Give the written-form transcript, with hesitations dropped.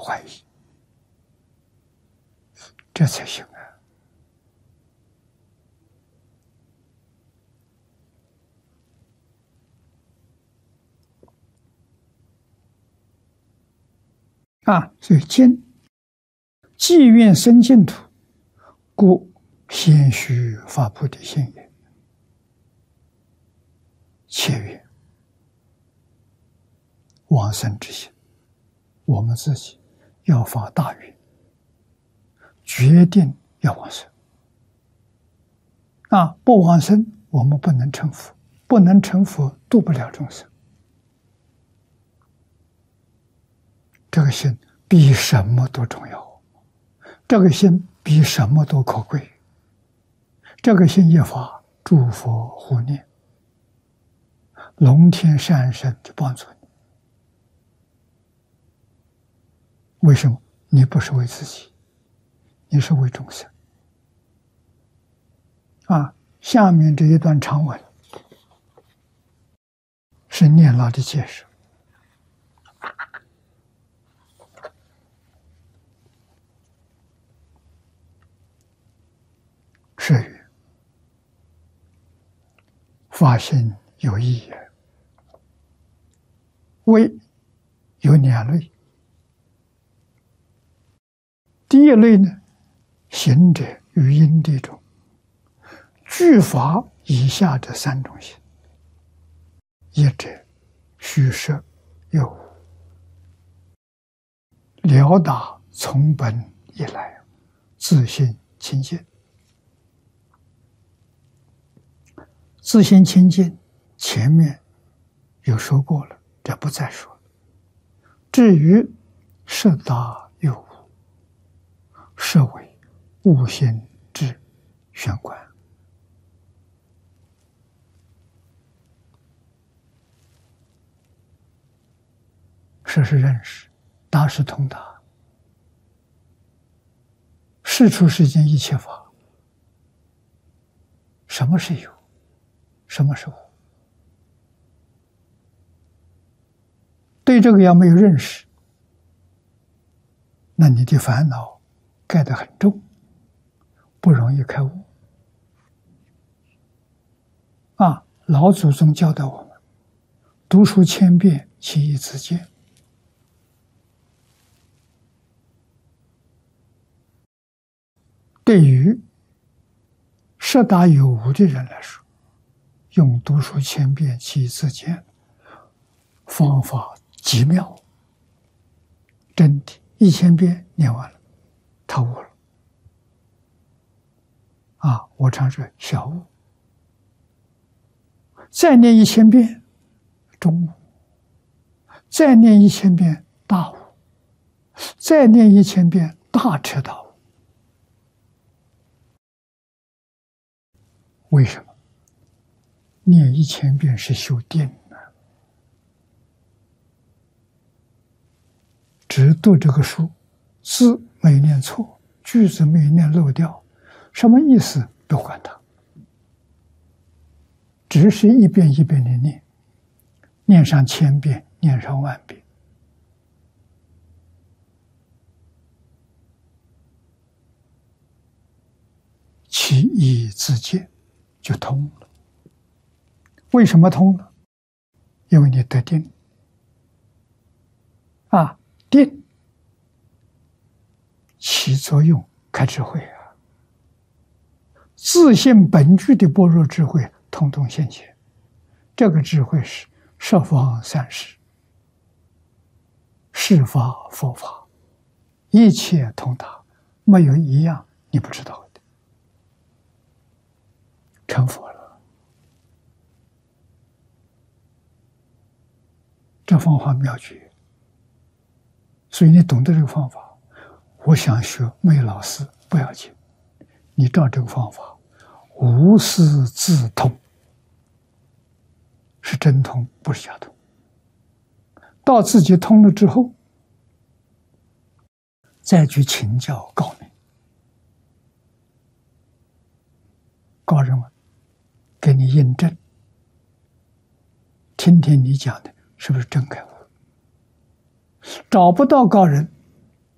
怀疑，这才行所以今既愿生净土，故先须发菩提心也。切愿往生之心，我们自己要发大愿，决定要往生。不往生，我们不能成佛，不能成佛，度不了众生。这个心比什么都重要，这个心比什么都可贵。这个心一发，诸佛护念，龙天善神就帮助你。为什么？你不是为自己，你是为众生。下面这一段长文是念老的解释。是曰：发心有异也，为有两类。第一类呢，行者于因地中，具发以下这三种心：一者虚设有无，了达从本以来，自性清净。自性清净，前面有说过了，这不再说了。至于设达有无，设为悟心之玄关。设是认识，达是通达。事出世间一切法，什么是有？什么是无？对这个要没有认识，那你的烦恼盖得很重，不容易开悟。老祖宗教导我们，读书千遍，其义自见。对于设达有无的人来说，用读书千遍，其义自见方法极妙，真的1000遍念完了，他悟了。我常说小悟，再念1000遍中悟，再念1000遍大悟，再念1000遍大彻大悟。为什么？念1000遍是修定的，只读这个书，字没念错，句子没念漏掉，什么意思不管它，只是一遍一遍的念，念上1000遍，念上10000遍，其义自见，就通了。为什么通了？因为你得定。定起作用，开智慧自性本具的般若智慧统统现前。这个智慧是十方三世，世法佛法，一切通达，没有一样你不知道的。成佛了。这方法妙绝，所以你懂得这个方法，我想学没老师不要紧，你照这个方法，无师自通，是真通，不是假通。到自己通了之后，再去请教高明，高人们给你印证，听听你讲的是不是真开悟。找不到高人，